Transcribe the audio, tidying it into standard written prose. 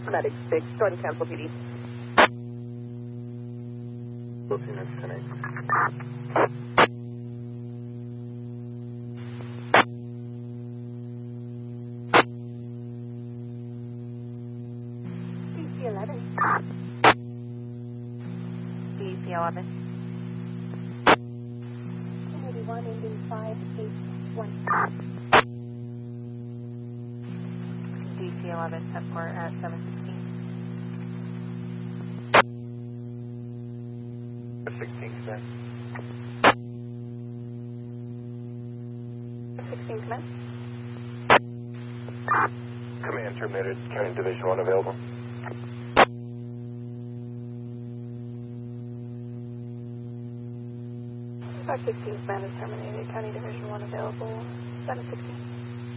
Medic 6, go ahead and cancel PD. Units 10-8. DC-11. DC-11. 1081 ending 581. DC-11, 10-4 at 716. 16, command. 16, command. Command terminated. County Division 1 available. 516 command is terminated. County Division 1 available. 716.